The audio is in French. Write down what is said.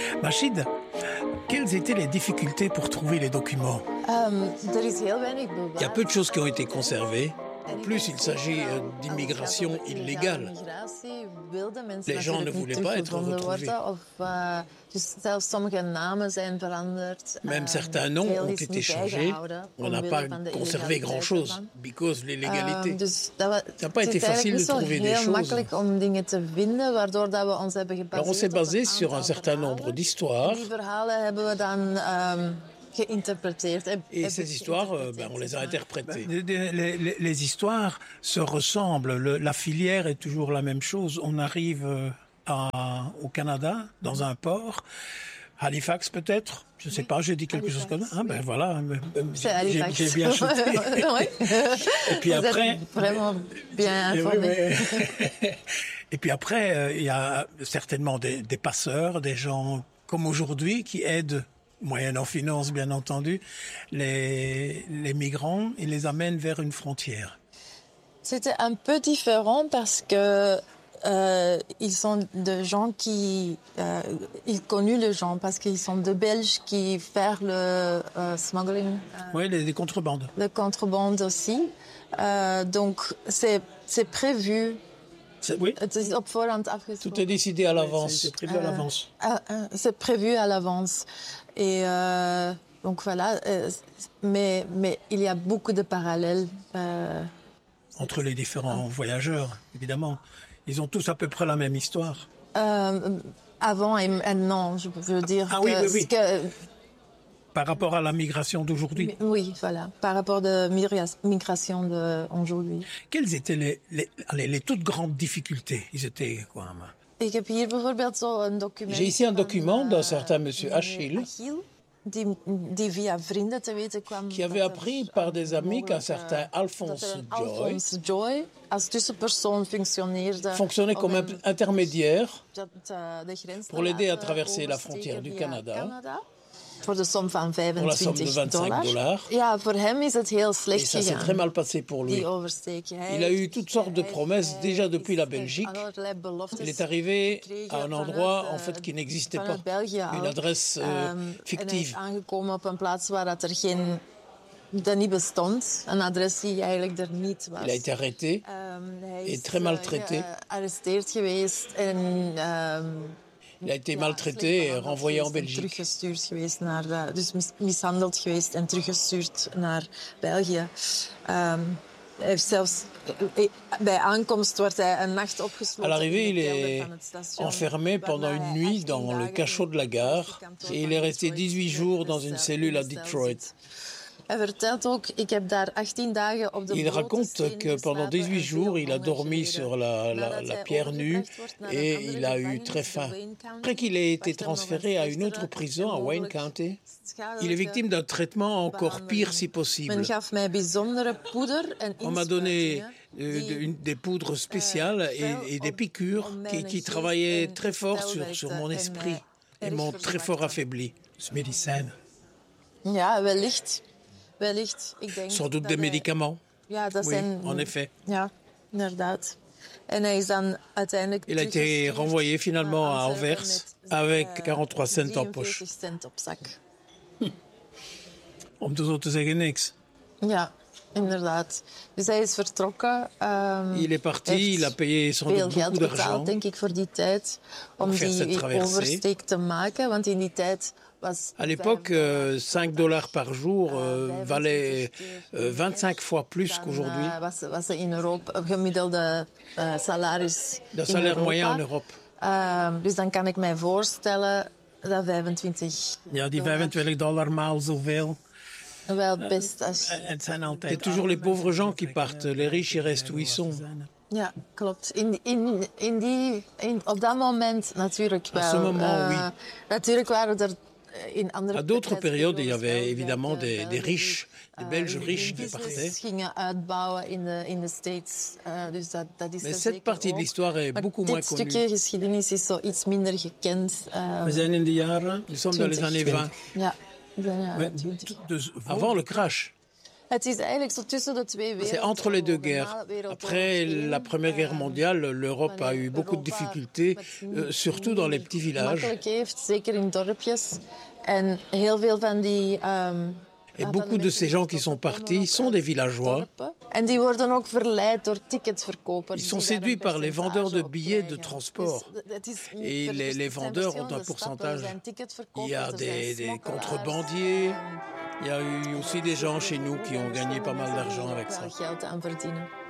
Machid, quelles étaient les difficultés pour trouver les documents? Il y a peu de choses qui ont été conservées. En plus, il s'agit d'immigration illégale. Les gens ne voulaient pas être retrouvés. Même certains noms ont été changés. On n'a pas conservé grand-chose, because l'illégalité. Ça n'a pas été facile de trouver des choses. Alors on s'est basé sur un certain nombre d'histoires. Et ces histoires, on les a interprétées. Les histoires se ressemblent. La filière est toujours la même chose. On arrive au Canada, dans un port. Halifax peut-être, je ne sais pas, j'ai dit quelque chose comme ça. Ah ben voilà, j'ai bien chuté. Et puis Vous après, êtes vraiment bien informé. Et puis après, il y a certainement des passeurs, des gens comme aujourd'hui qui aident, moyennant finance bien entendu, les migrants et les amènent vers une frontière. C'était un peu différent parce que ils sont des gens qui ils connus les gens parce qu'ils sont de Belges qui font le smuggling. Oui, les contrebandes. Le contrebande aussi. Donc c'est prévu. Oui. Tout est décidé à l'avance. C'est prévu à l'avance. C'est prévu à l'avance. Et donc voilà. Mais il y a beaucoup de parallèles. Entre les différents voyageurs, évidemment. Ils ont tous à peu près la même histoire. Avant et maintenant, je veux dire. Ah oui, oui. Par rapport à la migration d'aujourd'hui. Oui, voilà. Par rapport à la migration d'aujourd'hui. Quelles étaient les toutes grandes difficultés? Ils étaient quoi? J'ai ici un document d'un certain monsieur Achille, qui avait appris par des amis qu'un certain Alphonse Joy fonctionnait comme intermédiaire pour l'aider à traverser la frontière du Canada. Pour la somme de $25. Et ça s'est très mal passé pour lui. Il a eu toutes sortes de promesses déjà depuis la Belgique. Il est arrivé à un endroit en fait qui n'existait pas, une adresse fictive. Il a été arrêté et très maltraité. Il a été maltraité et renvoyé en Belgique. À l'arrivée, il est enfermé pendant une nuit dans le cachot de la gare et il est resté 18 jours dans une cellule à Detroit. Il raconte que pendant 18 jours, il a dormi sur la pierre nue et il a eu très faim. Après qu'il ait été transféré à une autre prison, à Wayne County, il est victime d'un traitement encore pire si possible. On m'a donné des poudres spéciales et des piqûres qui travaillaient très fort sur mon esprit et m'ont très fort affaibli. Ce médecin. Ja, wellicht. Sans doute des médicaments. Oui, en effet. Il a été renvoyé finalement à Anvers avec 43 cents en poche. Om te zo te zeggen niks. Ja, inderdaad. Dus hij is vertrokken. Il est parti, il a payé sans doute beaucoup d'argent. Denk ik voor die tijd om die oversteek te maken, want in die tijd. À l'époque, $5 par jour valait 25 fois plus qu'aujourd'hui. Le salaire moyen en Europe. Dus dan kan ik mij voorstellen dat 25. Ja, die $25 maal zoveel. Wel best. Het zijn altijd. C'est toujours les pauvres gens qui partent. Les riches, ils restent où ils sont. Ja, klopt. Op dat moment natuurlijk wel. À ce moment, oui. Natuurlijk waren er. À d'autres périodes, il y avait évidemment des riches, des Belges riches qui partaient. Mais cette partie de l'histoire est beaucoup moins connue. We zijn in de jaren. Nous sommes dans les années 20. Ja. Dus avant le crash. C'est entre les deux guerres. Après la Première Guerre mondiale, l'Europe a eu beaucoup de difficultés, surtout dans les petits villages. Et beaucoup de ces gens qui sont partis sont des villageois. Ils sont séduits par les vendeurs de billets de transport. Et les vendeurs ont un pourcentage. Il y a des contrebandiers. Il y a eu aussi des gens chez nous qui ont gagné pas mal d'argent avec ça.